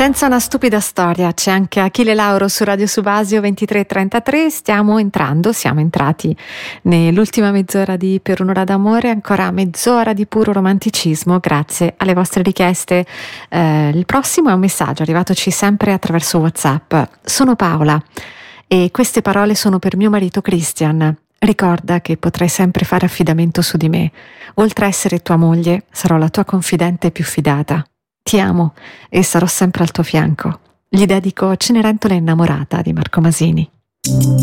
Senza una stupida storia, c'è anche Achille Lauro su Radio Subasio 23:33. Siamo entrati nell'ultima mezz'ora di Per un'ora d'amore, ancora mezz'ora di puro romanticismo grazie alle vostre richieste. Il prossimo è un messaggio arrivatoci sempre attraverso WhatsApp. Sono Paola e queste parole sono per mio marito Christian. Ricorda che potrai sempre fare affidamento su di me. Oltre a essere tua moglie, sarò la tua confidente più fidata. Ti amo e sarò sempre al tuo fianco. Gli dedico Cenerentola innamorata di Marco Masini.